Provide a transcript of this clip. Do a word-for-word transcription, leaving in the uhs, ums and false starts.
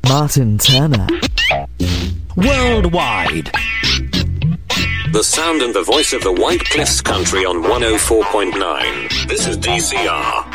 Martin Turner. Worldwide. The sound and the voice of the White Cliffs country on one oh four point nine. This is D C R.